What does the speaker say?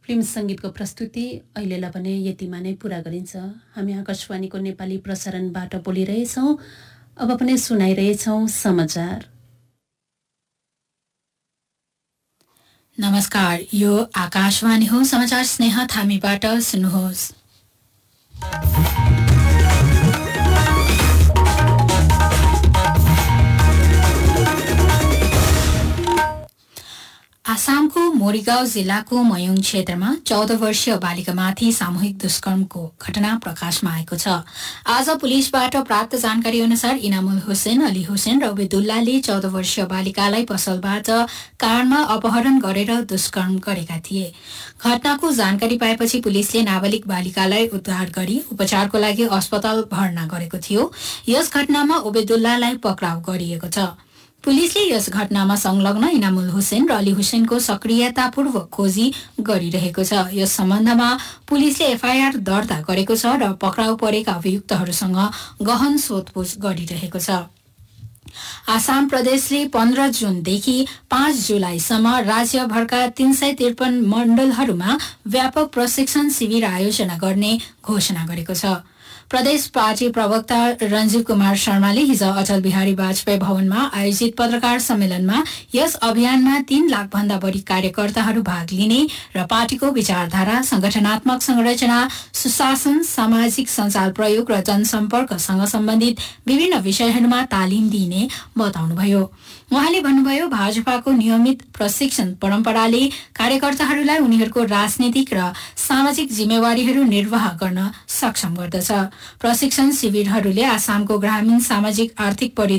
Film सङ्गीतको प्रस्तुति अहिलेलाई भने यतिमा नै पुरा गरिन्छ। हामी आकाशवाणीको नेपाली प्रसारणबाट बोलिरहेछौँ। अब पनि सुनाइरहेछौँ समाचार। नमस्कार, यो आकाशवाणी हो। समाचार स्नेह थामीबाट सुन्नुहोस्। आसामको मोरीगाउँ जिल्लाको मयोङ क्षेत्रमा 14 वर्षीय बालिकामाथि सामूहिक दुष्कर्मको घटना प्रकाशमा आएको छ। आज पुलिसबाट प्राप्त जानकारी अनुसार इनामुल हुसेन, अली हुसेन र उबेदुल्लाले 14 वर्षीय बालिकालाई पसलबाट कारमा अपहरण गरेर दुष्कर्म गरेका थिए। घटनाको जानकारी पाएपछि पुलिसले नाबालिग बालिकालाई उद्धार गरी उपचारको लागि अस्पताल भर्ना गरेको थियो। यस घटनामा उबेदुल्लालाई पक्राउ गरिएको छ। पुलिसले यस घटनामा संलग्न इनामुल हुसेन र अली हुसेनको सक्रियतापूर्वक खोजी गरिरहेको छ। यस सम्बन्धमा पुलिसले एफआईआर दर्ता गरेको छ र पक्राउ परेका अभियुक्तहरूसँग गहन सोधपुछ गरिरहेको छ। आसाम प्रदेशले 15 जुनदेखि 5 जुलाईसम्म राज्यभरका 353 मण्डलहरूमा व्यापक प्रशिक्षण शिविर आयोजना गर्ने घोषणा गरेको छ। प्रदेश पार्टी प्रवक्ता रञ्जीव कुमार शर्माले हिज अटल बिहारी वाजपेयी भवनमा आयोजित पत्रकार सम्मेलनमा यस अभियानमा 3 लाख भन्दा बढी कार्यकर्ताहरू भाग लिने र पार्टीको विचारधारा, संगठनात्मक संरचना, सुशासन, सामाजिक सञ्जाल प्रयोग र जनसम्पर्कसँग सम्बन्धित विभिन्न विषयहरूमा तालिम दिइने बताउनुभयो। उहाँले भन्नुभयो, भाजपाको नियमित प्रशिक्षण परम्पराले कार्यकर्ताहरूलाई उनीहरूको राजनीतिक र सामाजिक जिम्मेवारीहरू निर्वाह गर्न सक्षम गर्दछ। प्रशिक्षण शिविरहरूले आसामको ग्रामीण सामाजिक आर्थिक